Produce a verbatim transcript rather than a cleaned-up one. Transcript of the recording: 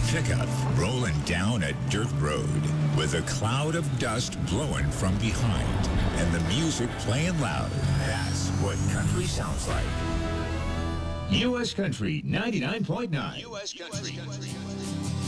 pickup rolling down a dirt road with a cloud of dust blowing from behind and the music playing loud. That's what country sounds like. U S Country ninety-nine point nine. U S Country.